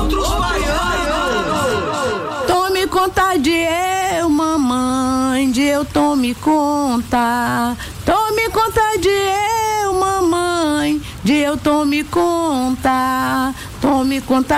Outros baianos. Tome conta de eu, mamãe, de eu tome conta. Tome conta de eu, mamãe, de eu tome conta. Tome conta